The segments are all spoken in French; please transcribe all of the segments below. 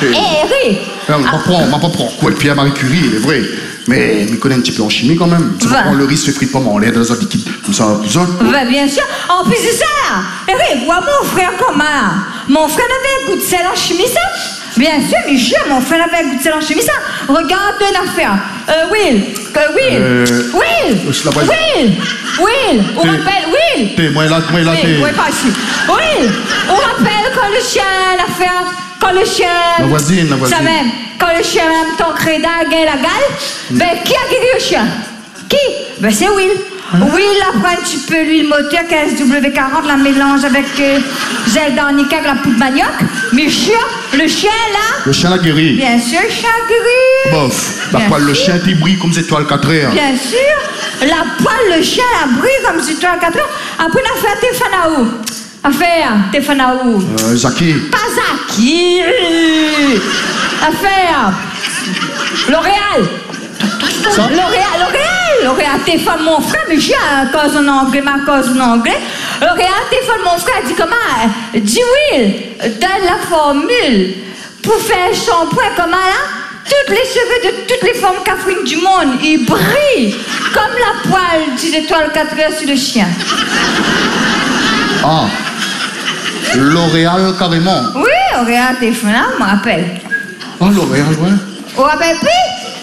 oui. On va pas prendre quoi, Pierre Marie Curie, il est vrai. Mais il connaît un petit peu en chimie quand même. C'est pas prendre le risque de frites pommes en l'air dans un liquide comme ça, tout ça. Ben, bien sûr. En plus de ça, oui, moi, mon frère, comment? Mon frère avait un goût de sel en chimie, ça? Bien sûr, Michel, mon frère avait un goût de sel en chimie, ça. Regarde une affaire. Will. On rappelle, Will. Moi là, Oui, pas ici. Will, on rappelle quand le chien, l'affaire, quand le chien... La voisine. Ça même, quand le chien même ton crédit a gagné la gale, ben, qui a guéri le chien? Qui? Ben, c'est Will. Will, après, tu peux l'huile moteur 15W40, la mélange avec gel d'arnica avec la poudre manioc. Mais le chien là... Le chien l'a guéri. Bien sûr, le chien a guéri. Bof, la poêle, le chien t'y brille comme c'est toi le 4 heures. Bien sûr, la poêle, le chien la brille comme si toi le 4 heures. Après, on a fait Tefanaou. Affaire, Tefanaou. Zaki. Pas Zaki. Affaire. L'Oréal. L'Oréal, téléphone mon frère, mais j'ai un cause en anglais, ma cause en anglais. L'Oréal, téléphone mon frère, dit comment? Dis Will, donne la formule pour faire un shampoing, comment là? Toutes les cheveux de toutes les formes cafrines du monde, ils brillent comme la poêle des étoiles 4 heures sur le chien. Ah, L'Oréal carrément. Oui, L'Oréal, téléphone là, je me rappelle. Ah, L'Oréal, ouais. Vous rappelez plus?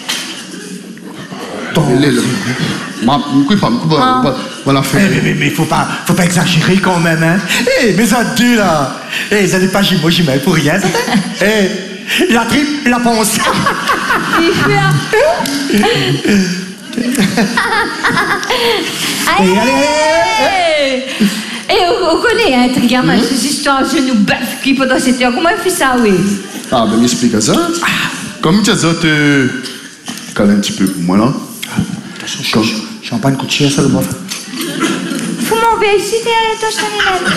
Voilà fait. Mais faut pas exagérer quand même, hein. Mes adieux là. Ils n'allaient pas j'imagine pour rien, ça. La tripe, la ponce. Allez. Et on connaît un truc, ces histoires de genou bœuf qui pendant cette heure. Comment il fait ça, oui? Ah, ben m'explique ça. Comme tu as ça, calme un petit peu pour moi là. Champagne coûte cher, ça le bof. Faut m'enlever ici, t'es à l'étage,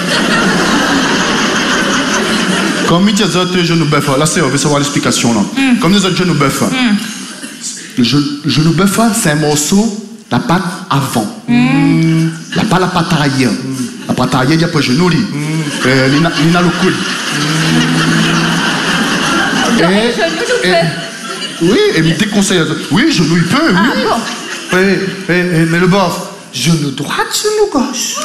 Comme tu as ça, genou bœuf là, c'est on veut savoir l'explication là. Comme les autres genoux bœuf. Le genou bœuf, c'est un morceau, la pâte avant. Pas la pâte arrière. La pâte arrière, il n'y a pas de genou, il n'a le coude. Oui, et mais tes conseils. Oui, genou, il peut, oui. Bon. Mais le bof, genou droite, genou gauche.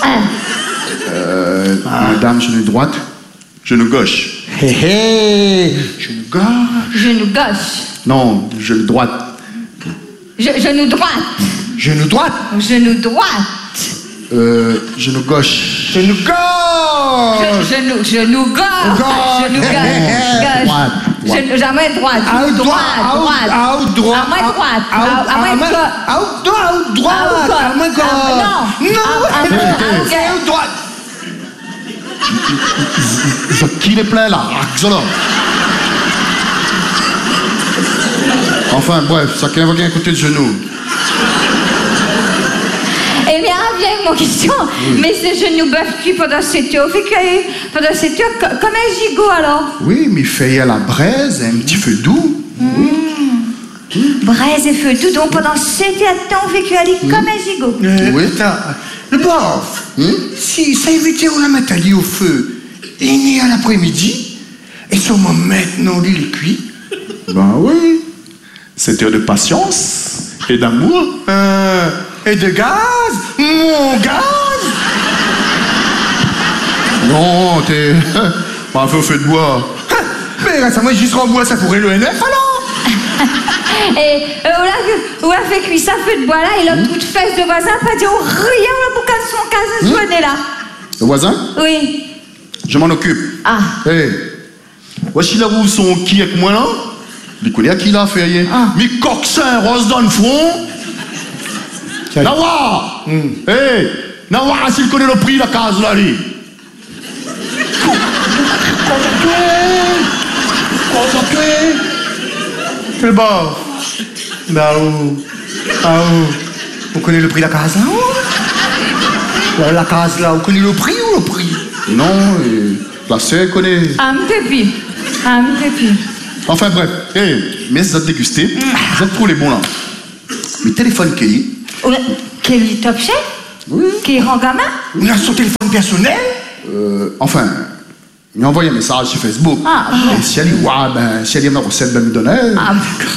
Madame, genou droite, genou gauche. Genou gauche. Genou gauche. Non, genou droite. Genou droite. Genou droite. Genou droite. Genou gauche. Genou gauche. Genou gauche. Genou gauche. Jamais droite. Droite. Qui est plein là? Enfin, bref, ça qui invoque un côté de genou. Eh bien, viens avec mon question. Mais ce genou bœuf cuit pendant 7 heures, pendant 7 heures, comme un gigot alors? Oui, mais il fait à la braise, un petit feu doux. Braise et feu doux, donc pendant 7 heures de temps, on fait cuire comme un gigot. Oui. Le bof, si ça évitait on la mettre au feu, il est né à l'après-midi, et sûrement maintenant il est cuit. Ben oui. 7 heures de patience et d'amour. Et de gaz? Mon gaz? Non, t'es pas un feu de bois. Mais récemment, juste en bois, ça pourrait le NF alors? Et on a fait cuire ça, feu de bois là, et l'autre coup de fesse de voisin, pas dire rien là pour qu'elle son cas sonner là. Le voisin? Oui. Je m'en occupe. Ah. Hey. Voici là où sont qui avec moi là? Il connaît à qui l'a fait hier. Mais coxin rose dans le front. Nawa! Hey! Nawa, s'il connaît le prix, la case là, lui! Quel bord? Bah où? On connaît le prix de la case là? La case là, on connaît le prix ou le prix? Non, la sœur connaît. Un pépi. Enfin bref, hey, mais ça dégusté. Vous êtes trop les bons là. Mais téléphone qui? Quel top chef? Oui. Qui rend gamin? On a son téléphone personnel? Enfin, Il m'a envoyé un message sur Facebook. Ah, et si elle dit, ouais, ben, si elle aime la recette, ben, me donner. Ah,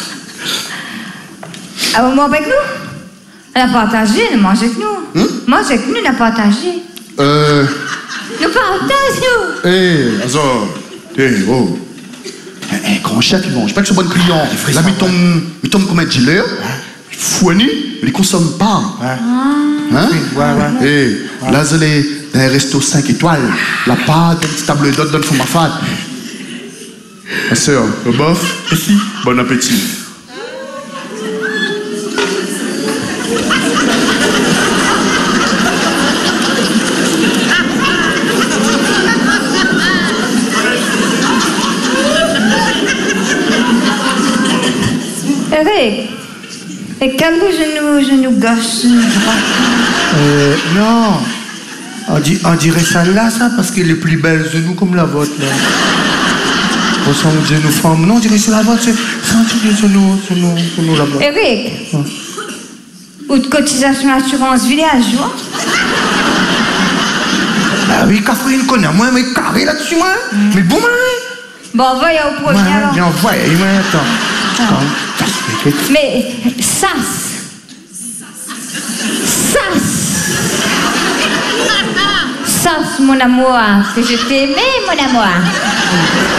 ah, vous mangez avec nous? Elle a partagé, elle mange avec nous. Mange avec nous, elle a partagé. Nous partageons. Azor. Oh. Un grand chef, il mange pas que ce bon client. Là, il tombe comme un dealer. Fouani, il ne consomme pas. Hein? Là, je l'ai dans un resto 5 étoiles. La pâte, une petite table d'hôte, donne ma fat. Ma soeur, le bof, ici, bon appétit. Eric, et quand genou gauche, Non. On dirait celle-là, ça, parce qu'elle est plus belle genou comme la vôtre, là. On sent le genou femme. Non, on dirait que c'est la vôtre, c'est un genou là-bas. Eric, ou de cotisation assurance villageois? Ah oui, Catherine connaît, moi, mais carré là-dessus, moi. Mais bon, moi. Bon, voyons au prochain. Ouais, bien, voyez, attends. Mais Sas, mon amour, que je t'aimais, mon amour.